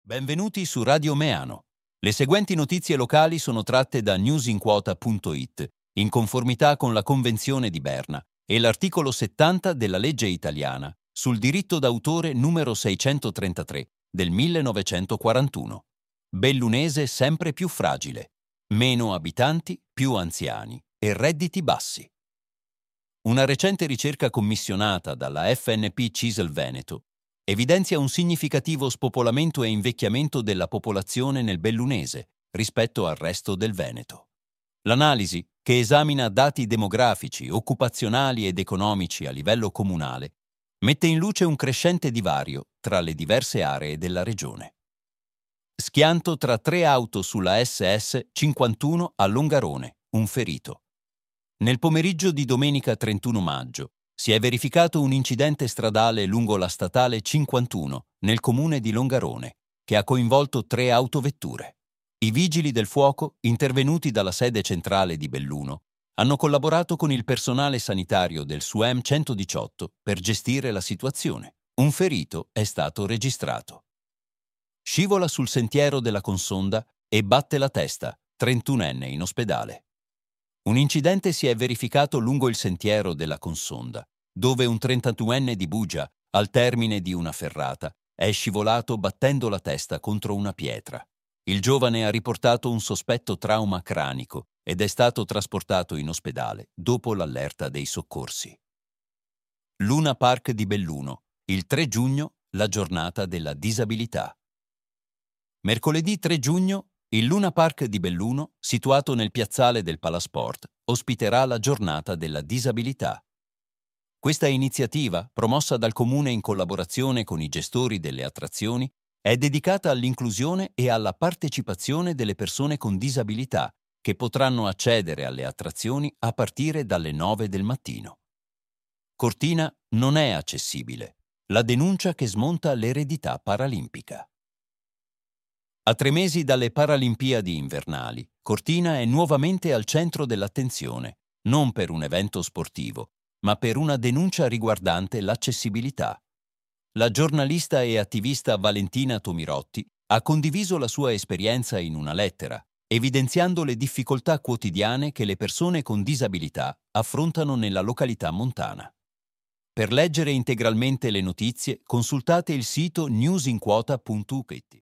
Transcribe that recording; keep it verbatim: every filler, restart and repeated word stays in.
Benvenuti su Radio Meano. Le seguenti notizie locali sono tratte da newsinquota punto it, in conformità con la Convenzione di Berna e l'articolo settanta della legge italiana sul diritto d'autore numero seicentotrentatré del millenovecentoquarantuno. Bellunese sempre più fragile, meno abitanti, più anziani e redditi bassi. Una recente ricerca commissionata dalla F N P CISL Veneto evidenzia un significativo spopolamento e invecchiamento della popolazione nel bellunese rispetto al resto del Veneto. L'analisi, che esamina dati demografici, occupazionali ed economici a livello comunale, mette in luce un crescente divario tra le diverse aree della regione. Schianto tra tre auto sulla S S cinquantuno a Longarone, un ferito. Nel pomeriggio di domenica trentuno maggio si è verificato un incidente stradale lungo la statale cinquantuno nel comune di Longarone, che ha coinvolto tre autovetture. I vigili del fuoco, intervenuti dalla sede centrale di Belluno, hanno collaborato con il personale sanitario del SUEM centodiciotto per gestire la situazione. Un ferito è stato registrato. Scivola sul sentiero della Consonda e batte la testa, trentunenne in ospedale. Un incidente si è verificato lungo il sentiero della Consonda, dove un trentaduenne di Bugia, al termine di una ferrata, è scivolato battendo la testa contro una pietra. Il giovane ha riportato un sospetto trauma cranico ed è stato trasportato in ospedale dopo l'allerta dei soccorsi. Luna Park di Belluno, il tre giugno, la giornata della disabilità. Mercoledì tre giugno, il Luna Park di Belluno, situato nel piazzale del Palasport, ospiterà la giornata della disabilità. Questa iniziativa, promossa dal Comune in collaborazione con i gestori delle attrazioni, è dedicata all'inclusione e alla partecipazione delle persone con disabilità, che potranno accedere alle attrazioni a partire dalle nove del mattino. Cortina non è accessibile. La denuncia che smonta l'eredità paralimpica. A tre mesi dalle Paralimpiadi invernali, Cortina è nuovamente al centro dell'attenzione, non per un evento sportivo, ma per una denuncia riguardante l'accessibilità. La giornalista e attivista Valentina Tomirotti ha condiviso la sua esperienza in una lettera, evidenziando le difficoltà quotidiane che le persone con disabilità affrontano nella località montana. Per leggere integralmente le notizie, consultate il sito newsinquota punto it.